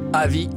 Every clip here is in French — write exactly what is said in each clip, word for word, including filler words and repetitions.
Avis.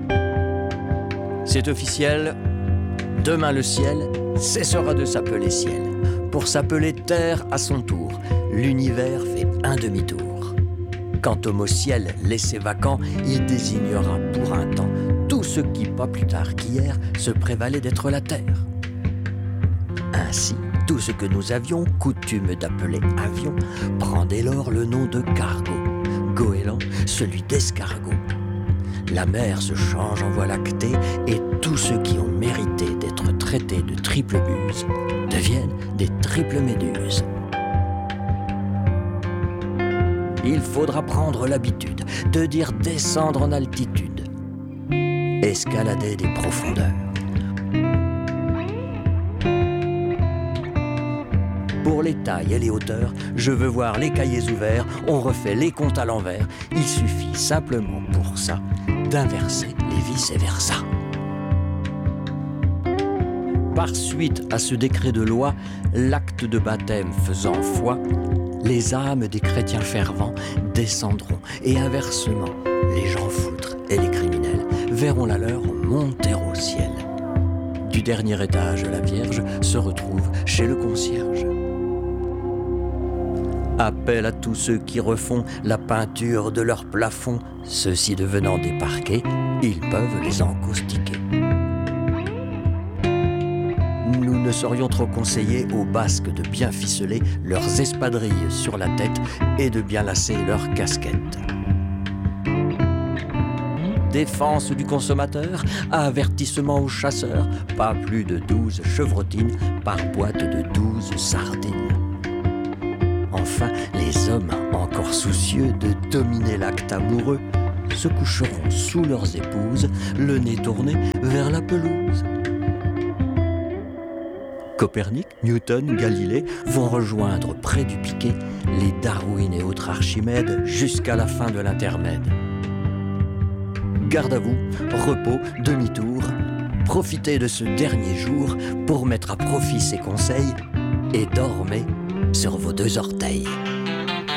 C'est officiel. Demain le ciel cessera de s'appeler ciel, pour s'appeler terre à son tour. L'univers fait un demi-tour. Quant au mot ciel laissé vacant, il désignera pour un temps tout ce qui, pas plus tard qu'hier, se prévalait d'être la terre. Ainsi, tout ce que nous avions coutume d'appeler avion prend dès lors le nom de cargo, goéland celui d'escargot. La mer se change en voie lactée et tous ceux qui ont mérité d'être traités de triple buse deviennent des triples méduses. Il faudra prendre l'habitude de dire descendre en altitude, escalader des profondeurs. Pour les tailles et les hauteurs, je veux voir les cahiers ouverts, on refait les comptes à l'envers. Il suffit simplement pour ça d'inverser les vice et versa. Par suite à ce décret de loi, l'acte de baptême faisant foi, les âmes des chrétiens fervents descendront et inversement, les gens foutres et les criminels verront la leur monter au ciel. Du dernier étage, la Vierge se retrouve chez le concierge. Appel à tous ceux qui refont la peinture de leur plafond, ceux-ci devenant des parquets, ils peuvent les encaustiquer. Nous ne saurions trop conseiller aux basques de bien ficeler leurs espadrilles sur la tête et de bien lasser leurs casquettes. Défense du consommateur, avertissement aux chasseurs, pas plus de douze chevrotines par boîte de douze sardines. Enfin, les hommes, encore soucieux de dominer l'acte amoureux, se coucheront sous leurs épouses, le nez tourné vers la pelouse. Copernic, Newton, Galilée vont rejoindre près du piquet les Darwin et autres Archimèdes jusqu'à la fin de l'intermède. Garde à vous, repos, demi-tour, profitez de ce dernier jour pour mettre à profit ces conseils et dormez sur vos deux orteils.